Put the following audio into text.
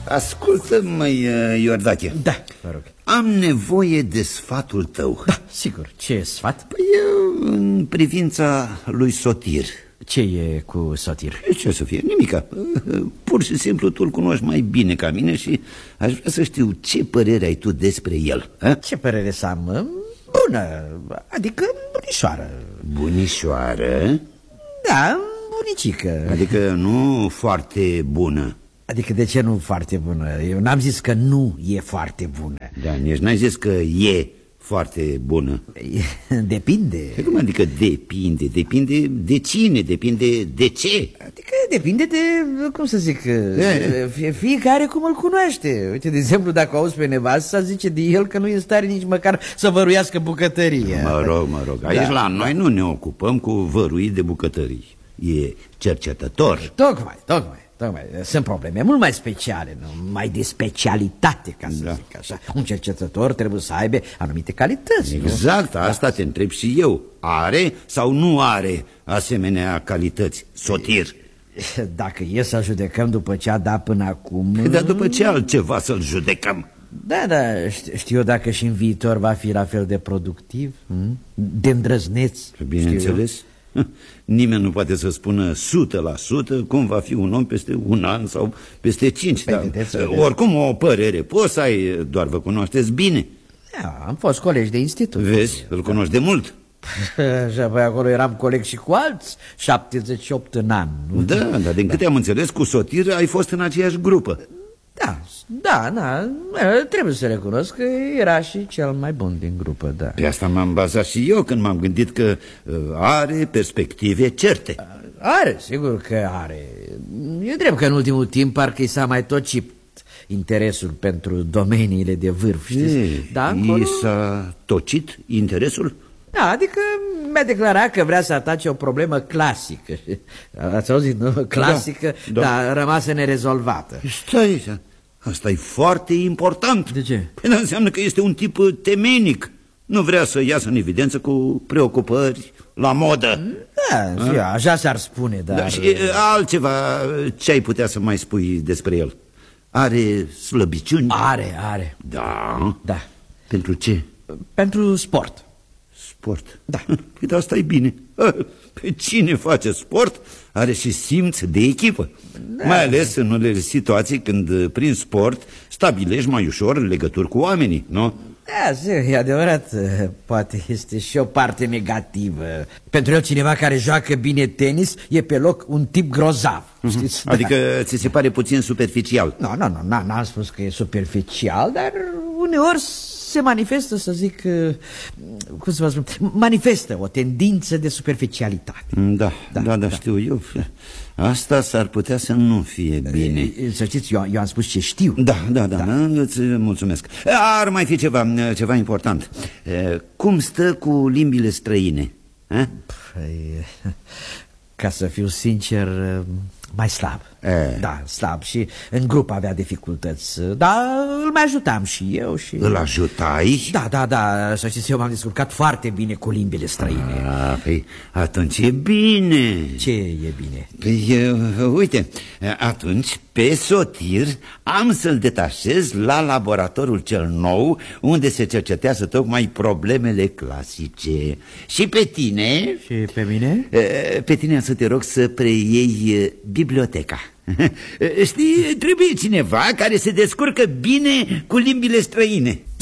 Ascultă-mă, Iordache. Da, vă rog. Am nevoie de sfatul tău. Da, sigur. Ce sfat? Păi în privința lui Sotir. Ce e cu Sotir? Ce să fie? Nimica. Pur și simplu tu îl cunoști mai bine ca mine și aș vrea să știu ce părere ai tu despre el. Ce părere să am? Bună, adică bunișoară. Bunișoară? Da, bunicică. Adică nu foarte bună. Adică de ce nu foarte bună? Eu n-am zis că nu e foarte bună. Da, nici n-ai zis că e foarte bună. Depinde. Cum adică depinde? Depinde de cine? Depinde de ce? Adică depinde de, cum să zic, fiecare cum îl cunoaște. Uite, de exemplu, dacă auzi pe nevasta, zice de el că nu e în stare nici măcar să văruiască bucătărie. Mă rog, aici la noi nu ne ocupăm cu văruit de bucătării. E cercetător. Tocmai. Sunt probleme mult mai speciale, mai de specialitate, ca să zic așa. Un cercetător trebuie să aibă anumite calități. Exact, asta te întreb și eu. Are sau nu are asemenea calități Sotir? Dacă e să judecăm după ce a dat până acum... Dar după ce altceva să-l judecăm? Da, știu eu dacă și în viitor va fi la fel de productiv, de îndrăzneț. Bineînțeles. Nimeni nu poate să spună 100% cum va fi un om peste un an sau peste 5. Vedeți. Oricum o părere poți să ai, doar vă cunoașteți bine. Da, am fost colegi de institut. Vezi, îl cunoști de mult. Și apoi acolo eram coleg și cu alți 78 în an. Da, dar din câte am înțeles, cu Sotir ai fost în aceeași grupă. Da, trebuie să recunosc că era și cel mai bun din grupă, da. Pe asta m-am bazat și eu când m-am gândit că are perspective certe. Are, sigur că are. E drept că în ultimul timp parcă i s-a mai tocit interesul pentru domeniile de vârf, știți? I s-a tocit interesul? Da, adică mi-a declarat că vrea să atace o problemă clasică. Ați auzit, nu? Clasică, dar rămasă nerezolvată. Stai, asta e foarte important. De ce? Păi înseamnă că este un tip temenic. Nu vrea să iasă în evidență cu preocupări la modă. Da, așa s-ar spune, dar... Da, și altceva, ce ai putea să mai spui despre el? Are slăbiciuni? Are. Da. Pentru ce? Pentru sport. Sport? Da. Păi asta e bine. Pe cine face sport are și simț de echipă. Mai ales în unele situații când prin sport stabilești mai ușor legături cu oamenii, nu? Da, e adevărat. Poate este și o parte negativă. Pentru el cineva care joacă bine tenis e pe loc un tip grozav, știți? Adică ți se pare puțin superficial? Nu, n-am spus că e superficial, dar uneori se manifestă, să zic, cum să vă spun, manifestă o tendință de superficialitate. Da, știu eu. Asta s-ar putea să nu fie bine. Să știți, eu am spus ce știu. Da, îți mulțumesc. Ar mai fi ceva important. Cum stă cu limbile străine? Păi, ca să fiu sincer, mai slab. Da, slab și în grup avea dificultăți. Dar îl mai ajutam și eu și... Îl ajutai? Da, să știți, eu m-am descurcat foarte bine cu limbile străine. Păi atunci e bine. Ce e bine? Păi, uite, atunci pe Sotir am să-l detașez la laboratorul cel nou, unde se cercetează tocmai problemele clasice. Și pe tine... Și pe mine? Pe tine să te rog să preiei biblioteca. Știi, trebuie cineva care se descurcă bine cu limbile străine.